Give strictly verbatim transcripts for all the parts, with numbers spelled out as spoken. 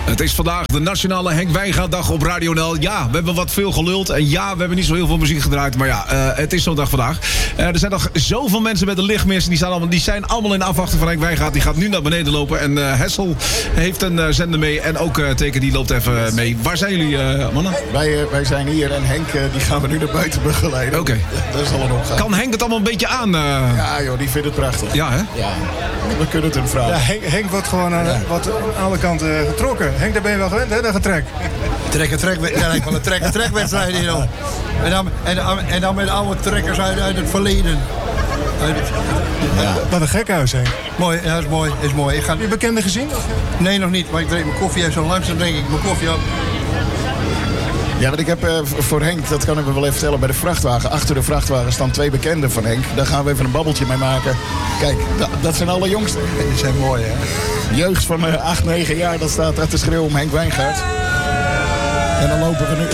Het is vandaag de Nationale Henk Wijngaarddag op Radio N L. Ja, we hebben wat veel geluld. En ja, we hebben niet zo heel veel muziek gedraaid. Maar ja, uh, het is zo'n dag vandaag. Uh, er zijn nog zoveel mensen met een lichtmis. Die, staan allemaal, die zijn allemaal in afwachting van Henk Wijngaard. Die gaat nu naar beneden lopen. En uh, Hessel heeft een uh, zender mee. En ook uh, Teken, die loopt even mee. Waar zijn jullie, uh, mannen? Wij, uh, wij zijn hier en Henk uh, die gaan we nu naar buiten begeleiden. Oké. Okay. Dat is al een opgave. Kan Henk het allemaal een beetje aan? Uh... Ja joh, die vindt het prachtig. Ja, hè? Ja. We kunnen het hem vragen. Ja, Henk, Henk wordt gewoon aan, ja. wat aan alle kanten getrokken. Henk, daar ben je wel gewend, hè, dat getrek? Trekken, trek, ja, ik wil een trekken, trekwedstrijd hier al. En dan, en, en dan met oude trekkers uit, uit het verleden. Uit het, ja. Wat een gekhuis, Henk. Mooi, ja, is mooi, is mooi. Ik ga... Heb je bekenden gezien? Of? Nee, nog niet, maar ik drink mijn koffie en zo langzaam drink ik mijn koffie op. Ja, want ik heb uh, voor Henk, dat kan ik me wel even vertellen, bij de vrachtwagen. Achter de vrachtwagen staan twee bekenden van Henk. Daar gaan we even een babbeltje mee maken. Kijk, dat, dat zijn alle jongsten. Die zijn mooi, hè? Jeugd van uh, acht, negen jaar, dat staat daar te schreeuwen om Henk Wijngaard. En dan lopen we nu...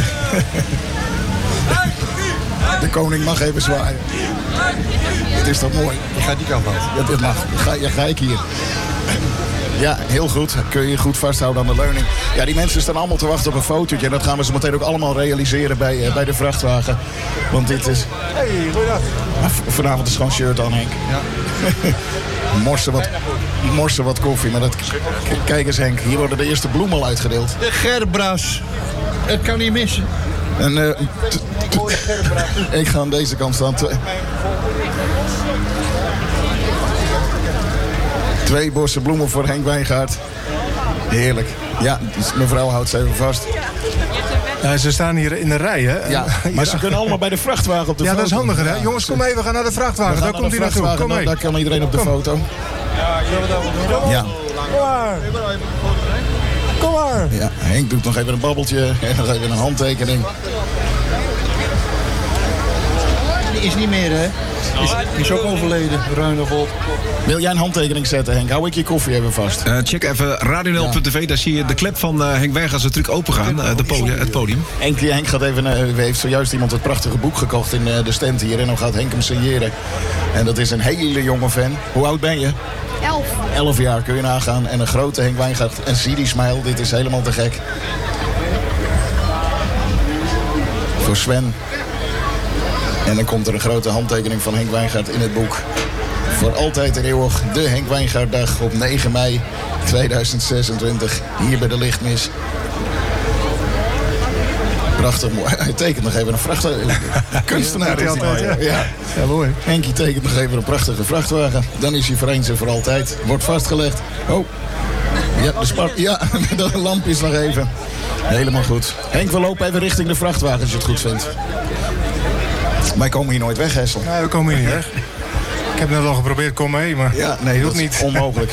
De koning mag even zwaaien. Het is toch mooi? Je gaat die kant uit. Ja, dit mag. Ga, ja, ga ik hier. Ja, heel goed. Kun je je goed vasthouden aan de leuning. Ja, die mensen staan allemaal te wachten op een fotootje. En dat gaan we zo meteen ook allemaal realiseren bij, uh, bij de vrachtwagen. Want dit is... Hey, goeiedag. Vanavond is gewoon shirt aan, Henk. Ja. morsen, wat, morsen wat koffie. Maar dat... K- kijk eens, Henk. Hier worden de eerste bloemen al uitgedeeld. De Gerbras. Het kan niet missen. En uh, t- t- ik ga aan deze kant staan. Twee, Twee bossen bloemen voor Henk Wijngaard. Heerlijk. Ja, mevrouw houdt ze even vast. Ja, ze staan hier in de rij, hè? Ja, maar ze kunnen allemaal bij de vrachtwagen op de ja, foto. Ja, dat is handiger, hè? Jongens, kom mee, we gaan naar de vrachtwagen. Daar komt hij naartoe. Kom mee. Daar kan iedereen op de kom. foto. Ja. Kom maar. Kom maar. Ja, Henk doet nog even een babbeltje en nog even een handtekening. Die is niet meer, hè? Is, is ook overleden, Ruinevold. Wil jij een handtekening zetten, Henk? Hou ik je koffie even vast. Uh, check even radio n l punt t v. Daar zie je de klep van uh, Henk Wijngaard zijn truc opengaan. Uh, de podium, het podium. Henk, Henk gaat even, uh, heeft zojuist iemand het prachtige boek gekocht in uh, de stand hier. En dan gaat Henk hem signeren. En dat is een hele jonge fan. Hoe oud ben je? Elf. Elf jaar, kun je nagaan. En een grote Henk Wijngaard. En zie die smile, dit is helemaal te gek. Voor Sven. En dan komt er een grote handtekening van Henk Wijngaard in het boek. Voor altijd en eeuwig de Henk Wijngaarddag op negen mei tweeduizend zesentwintig. Hier bij de Lichtmis. Prachtig mooi. Hij tekent nog even een vrachtwagen. Kunstenaar is altijd, ja. Ja. Ja, mooi. Henkie tekent nog even een prachtige vrachtwagen. Dan is hij voor eens en voor altijd. Wordt vastgelegd. Oh. Ja, de, spart, ja, de lamp is nog even. Helemaal goed. Henk, we lopen even richting de vrachtwagen als je het goed vindt. Wij komen hier nooit weg, Hessel. Nee, we komen hier niet weg. Ik heb net al geprobeerd, kom mee, maar ja, nee, dat niet. Is onmogelijk.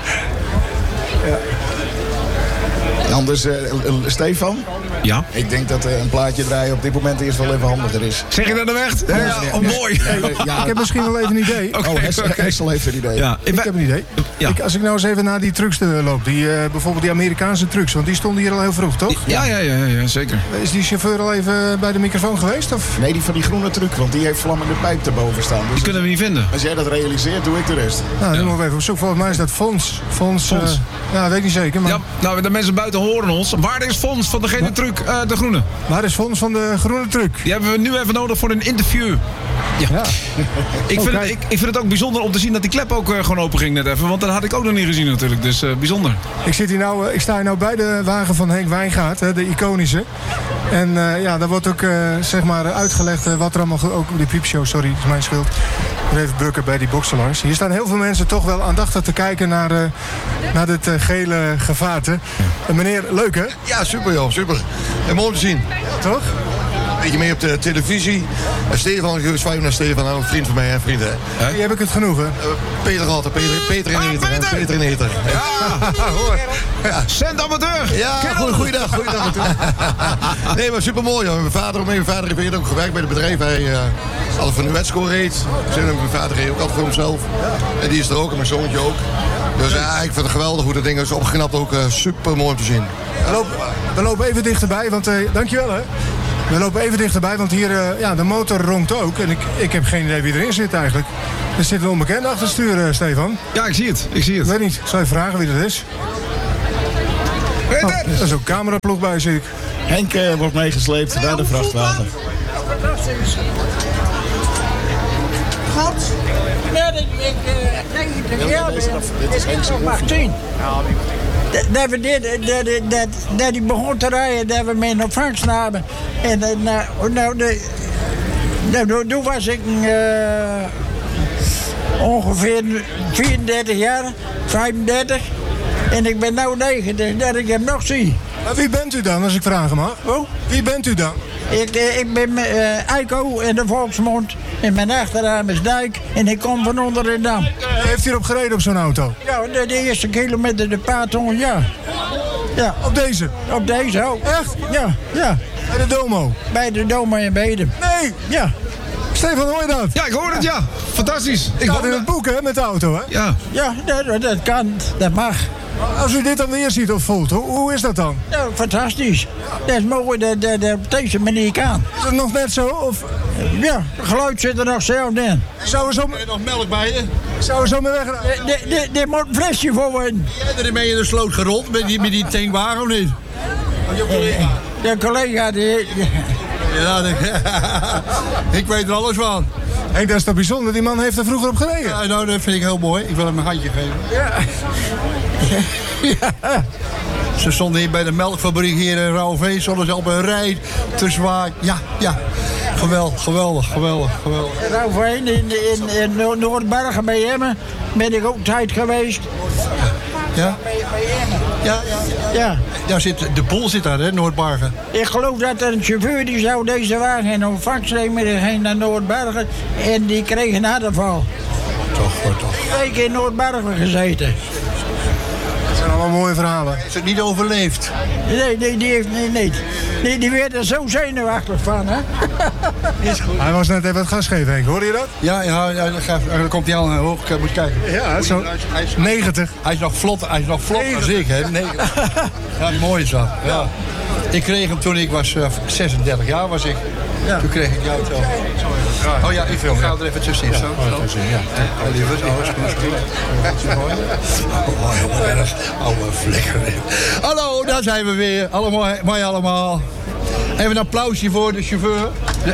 Ja. Anders, uh, Stefan? Ja? Ik denk dat uh, een plaatje draaien op dit moment eerst wel even handiger is. Zeg je dat nou echt? Ja, ja, oh, mooi. Nee, nee, ja. Ik heb misschien wel even een idee. Okay, oh, Hessel, okay. Hessel heeft een idee. Ja, ik, ik heb een idee. Ja. Ik, als ik nou eens even naar die trucks loop, die, uh, bijvoorbeeld die Amerikaanse trucks, want die stonden hier al heel vroeg, toch? Ja, ja, ja, ja, zeker. Is die chauffeur al even bij de microfoon geweest? Of? Nee, die van die groene truck, want die heeft vlammende pijp erboven staan. Dus die kunnen we niet vinden. Als jij dat realiseert, doe ik de rest. Nou, dan ja. moeten we even op zoek. Volgens mij is dat Fons. Fons, Fons. Uh, ja, weet ik niet zeker. Maar... Ja, nou, de mensen buiten horen ons. Waar is Fons van degene ja. truck, uh, de groene? Waar is Fons van de groene truck? Die hebben we nu even nodig voor een interview. Ja. ja. ik, vind oh, het, ik, ik vind het ook bijzonder om te zien dat die klep ook uh, gewoon open ging net even. Want dat had ik ook nog niet gezien natuurlijk. Dus uh, bijzonder. Ik, zit hier nou, uh, ik sta hier nou bij de wagen van Henk Wijngaard, hè, de iconische. En uh, ja, daar wordt ook uh, zeg maar uitgelegd uh, wat er allemaal... Ook die piepshow, sorry, dat is mijn schuld. Even bukken bij die boksen langs. Hier staan heel veel mensen toch wel aandachtig te kijken naar, uh, naar dit uh, gele gevaarte. Uh, meneer, leuk hè? Ja, super joh, super. En mooi om te zien. Ja, toch? Een beetje mee op de televisie. En Stefan, ik zwaai naar Stefan, een vriend van mij, hè, vriend hè. Hier heb ik het genoegen. Uh, Peter altijd, Peter, Peter en Eter. Peter. Peter en Eter. Ja, hoor. Ja. Cent amateur. Ja, goeie, goeiedag, goeiedag. Nee, maar super mooi joh. Mijn vader, mijn vader heeft eerder ook gewerkt bij het bedrijf. Hij uh, altijd van de wetschool reed. Mijn vader reed ook altijd voor hemzelf. En die is er ook, en mijn zoontje ook. Dus ja, ik vind het geweldig hoe dat ding is opgeknapt. Ook uh, super mooi om te zien. We lopen, we lopen even dichterbij, want uh, dankjewel hè. We lopen even dichterbij, want hier, uh, ja, de motor ronkt ook. En ik, ik heb geen idee wie erin zit eigenlijk. Er zit een onbekende achter het stuur, uh, Stefan. Ja, ik zie het. Ik zie het. Ik weet niet. Ik zal je vragen wie dat is. Oh, er is ook een cameraploeg bij, zie ik. Henk uh, wordt meegesleept bij de vrachtwagen. God. Nee, ik denk het Dit is Henk zijn Martien. Dat we dit, dat, dat, dat hij begon te rijden, dat we mee naar vangst namen. En nou, nou, de, nou, toen was ik uh, ongeveer vierendertig jaar, vijfendertig. En ik ben nu negentig, dat ik hem nog zie. Maar wie bent u dan, als ik vragen mag? Oh? Wie bent u dan? Ik, ik ben uh, Eiko in de Volksmond. En mijn achternaam is Dijk. En ik kom van onder in Dam. Heeft u erop gereden op zo'n auto? Ja, de, de eerste kilometer, de paardton, ja. Ja. Op deze? Op deze ook. Echt? Ja, ja. Bij de Domo? Bij de Domo in Bedum. Nee! Ja. Stefan, hoor je dat? Ja, ik hoor het, ja. Fantastisch. Ik Staat in het boek, hè, met de auto, hè? Ja. Ja, dat, dat kan. Dat mag. Als u dit dan weer ziet of voelt, hoe, hoe is dat dan? Nou, fantastisch. Dat is mooi dat dat dat op deze manier kan. Is het nog net zo? Of Ja, het geluid zit er nog zelf in. zou er zo, Heb je nog melk bij je? zou er zo mee weg... Er moet een flesje voor worden. Jij er mee in de sloot gerold met die, met die tankwagen of niet? De collega die... Ja, dat, ik weet er alles van. Henk, dat is toch bijzonder? Die man heeft er vroeger op gereden. Ja, nou, dat vind ik heel mooi. Ik wil hem een handje geven. Ja. Ja. Ze stonden hier bij de melkfabriek hier in Rauwveen. Stonden ze op een rij te zwaar. Ja, ja. Geweldig, geweldig, geweldig, geweldig. Nou, voorheen in, in, in Noor- Noordbergen bij Emmen ben ik ook tijd geweest. Ja? Ja, ja. Ja. Daar zit, de boel zit daar, hè, Noordbergen. Ik geloof dat er een chauffeur die zou deze wagen in ontvangst nemen heen naar Noordbergen en die kreeg een hartaanval. Toch, hoor, toch. Twee keer in Noordbergen gezeten. Dat zijn allemaal mooie verhalen. Is het niet overleefd? Nee, nee, die heeft nee, niet. Die, die werd er zo zenuwachtig van, hè? Is goed. Hij was net even het gas geven, Henk. Hoorde je dat? Ja, ja, ja dan, gaat, dan komt hij al hoog. Ik moet kijken. Ja, zo Hij is, negentig. hij is nog vlot, hij is nog vlot als ik, hè? Nee. Ja, mooi is dat. Ja. Ik kreeg hem toen ik was uh, zesendertig jaar was ik. Ja. Toen kreeg ik die auto. Oh ja, ik ga er even tussenin staan. Zo. Ja, lieverd. Oh, is goed, is goed. Oh, heel erg. Oude vlekker. Hallo, daar zijn we weer. Allemaal, mooi allemaal. Even een applausje voor de chauffeur. De,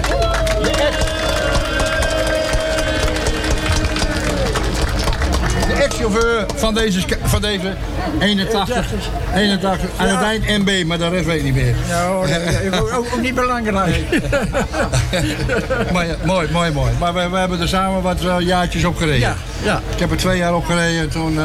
de ex-chauffeur van deze, van deze eenentachtig, eenentachtig, aan het eind M B, maar de rest weet ik niet meer. Nou, dat is ook, ook niet belangrijk. Maar ja, mooi, mooi, mooi. Maar we, we hebben er samen wat uh, jaartjes op gereden. Ja, ja. Ik heb er twee jaar op gereden en toen uh,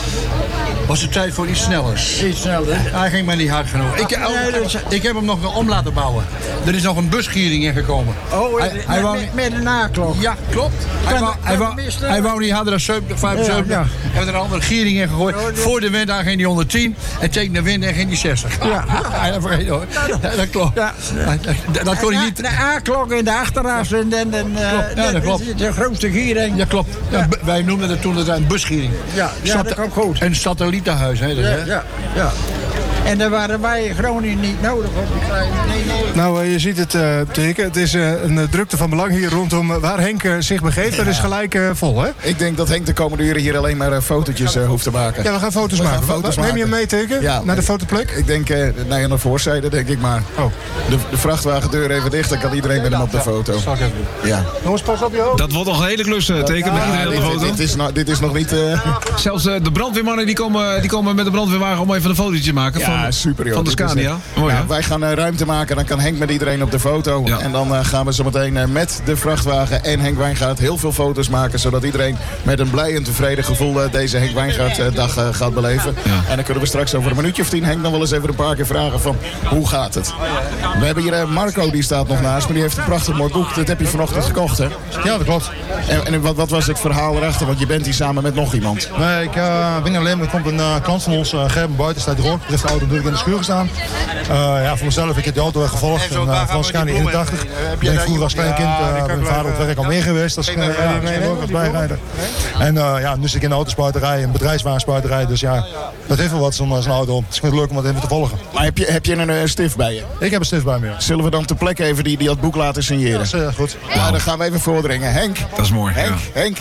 was het tijd voor iets snellers. Iets sneller. Hij ging maar niet hard genoeg. Ik, oh, nee, dat is- ik heb hem nog om laten bouwen. Er is nog een busgiering ingekomen. Oh, hij, met, hij wou, met, met een naklok. ja, klopt. Hij Kan- wou, kan hij, wou, hem misten? hij wou niet harder dan zeventig, vijfenzeventig. Ja, ja. Hebben er een andere giering in gegooid. Ja, ja. Voor de wind ging hij honderdtien. En tegen de wind ging hij zestig. Ja. Ja, dat vergeet hoor. Ja, dat klopt. Ja. Dat, dat kon hij niet. De A-klok in de achteraf en dan en, uh, Klopt, ja, dat klopt. is de grootste giering. Ja, klopt. Ja, bu- wij noemden het toen het een busgiering. Ja, ja, dat komt goed. Een satellietenhuis, hè? Dat, Ja, hè? ja, ja. En daar waren wij in Groningen niet nodig op die kleine. Nee, nee. Nou, uh, je ziet het uh, teken. Het is uh, een uh, drukte van belang hier rondom uh, waar Henk uh, zich begeeft. Dat is gelijk uh, vol, hè? Ik denk dat Henk de komende uren hier alleen maar uh, fotootjes uh, hoeft te maken. Ja, we gaan foto's We gaan maken. foto's Neem je hem maken. mee, teken? Ja. Naar de fotoplek? Ik denk, uh, nou ja, naar voorzijde denk ik maar. Oh, De, de vrachtwagendeur even dicht, dan kan iedereen met hem op de foto. zal ik even doen. Ja. Jongens, pas op je hoofd. Dat wordt nog een hele klus, uh, teken met iedereen op de dit, foto. dit, is nog, dit is nog niet... Uh, Zelfs uh, de brandweermannen die komen, die komen met de brandweerwagen om even een fotootje te maken. ja, van, super joh. Van de Dit is, Scania. uh, Mooi, nou, hè? wij gaan uh, ruimte maken, dan kan Henk met iedereen op de foto. Ja. En dan uh, gaan we zo meteen uh, met de vrachtwagen en Henk Wijngaard heel veel foto's maken. Zodat iedereen met een blij en tevreden gevoel uh, deze Henk Wijngaard uh, dag uh, gaat beleven. Ja. En dan kunnen we straks over een minuutje of tien Henk dan wel eens even een paar keer vragen van hoe gaat het. We hebben hier uh, Marco, die staat nog naast me. Die heeft een prachtig mooi boek. Dat heb je vanochtend gekocht, hè? Ja, dat klopt. En, en wat, wat was het verhaal erachter? Want je bent hier samen met nog iemand. Nee, ik uh, ben alleen, er komt een uh, klant van ons, uh, Gerben Buiten, staat erop. Die heeft de auto natuurlijk in de schuur gestaan. Uh, ja, voor mezelf, ik heb die auto weer gevolgd. Een uh, Frans Scania eenentachtig. Ik ben vroeger als kleinkind, uh, mijn vader op werk al mee geweest. Als, uh, ja, als bijrijder. En uh, ja, nu zit ik in de autospuiterij, een bedrijfswagenspuiterij. Dus ja, dat heeft wel wat, zo'n zo'n auto. Het is gewoon leuk om dat even te volgen. Maar heb je, heb je een uh, stift bij je? Ik heb een stift bij me. Ja. Zullen we dan ter plekke even die, die dat boek laten signeren? Dat is uh, goed. Ja, dan gaan we even voordringen. Henk. Dat is mooi. Henk, Ja. Henk.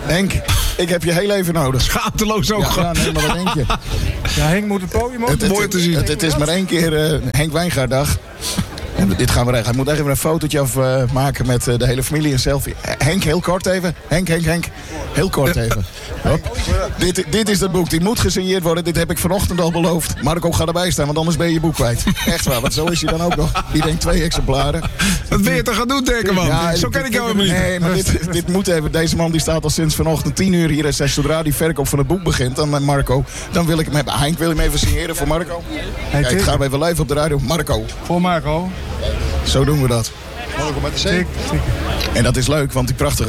Henk, ik heb je heel even nodig. Schaamteloos ook. Ja, ja, nee, maar wat denk je? Ja, Henk moet het podium op. Het, het, Mooi te zien. Het, het is maar één keer uh, Henk Wijngaarddag. En dit gaan we regelen. Ik moet even een fotootje afmaken uh, met uh, de hele familie, een selfie. Henk, heel kort even. Henk, Henk, Henk. Heel kort even. Hop. Dit, dit is het boek. Die moet gesigneerd worden. Dit heb ik vanochtend al beloofd. Marco, ga erbij staan, want anders ben je je boek kwijt. Echt waar, want zo is hij dan ook nog. Die denkt twee exemplaren. Wat ben je te gaan doen, Dekenman? Ja, zo ken ik jou helemaal niet. Nee, maar dit, dit moet even. Deze man die staat al sinds vanochtend tien uur hier. En zegt, zodra die verkoop van het boek begint, dan met Marco, dan wil ik hem hebben. Henk, wil je hem even signeren voor Marco? Kijk, ik ga even live op de radio. Marco. Voor Marco. Zo doen we dat. Zeker, zeker. En dat is leuk, want die prachtige